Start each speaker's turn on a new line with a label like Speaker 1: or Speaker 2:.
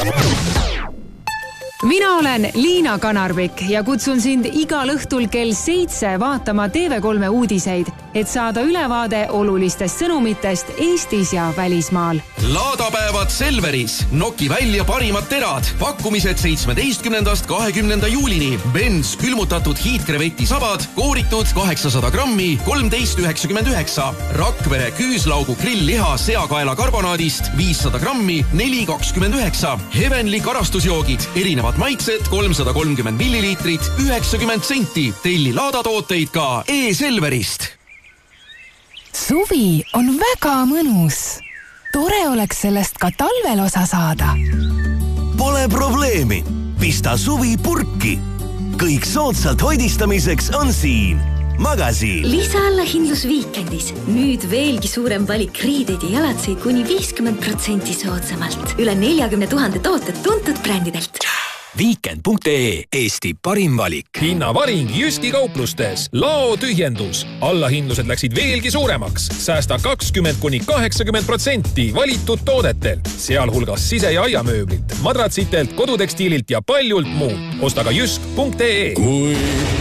Speaker 1: Mina olen Liina Kanarvik ja kutsun sind igal õhtul kell 7 vaatama TV3 uudiseid, et saada ülevaade olulistest sõnumitest Eestis ja välismaal.
Speaker 2: Laadapäevad Selveris. Noki välja parimad terad. Pakkumised 17. 20. juulini. Benz külmutatud hiidkreveti sabad, kooritud 800 grammi, 13,99. Rakvere küüslaugu grillliha seakaela karbonaadist 500 grammi, 4,29. Heavenly karastusjoogid, erinevad maitsed 330 milliliitrit, 90 senti. Telli laadatooteid ka e-Selverist.
Speaker 3: Suvi on väga mõnus. Tore oleks sellest ka talvel osa saada.
Speaker 4: Pole probleemi. Pista suvi purki. Kõik soodsalt hoidistamiseks on siin. Magasiin.
Speaker 5: Lisaallahindlus Viikendis. Nüüd veelgi suurem valik riideid ja jalatseid kuni 50% soodsamalt. Üle 40 000 tooted tuntud brändidelt.
Speaker 6: Viikend.ee, Eesti parim valik.
Speaker 7: Hinnavaring Jyski kauplustes. Lao tühjendus. Allahindlused läksid veelgi suuremaks. Säästa 20–80% valitud toodetel. Sealhulgas sise- ja aiamööblilt, madratsitelt, kodutekstiililt ja paljult muud. Osta ka jysk.ee.